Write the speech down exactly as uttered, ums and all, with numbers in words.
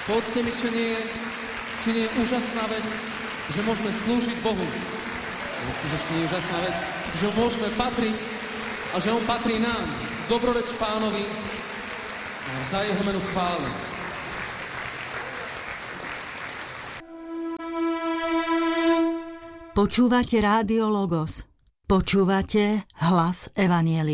Povedzte mi, či nie, či nie je úžasná vec, že môžeme slúžiť Bohu. Myslím, že ešte nie je úžasná vec, že môžeme patriť a že On patrí nám. Dobroreč Pánovi a za Jeho menu chválu. Počúvate Rádio Logos. Počúvate hlas Evanjelia.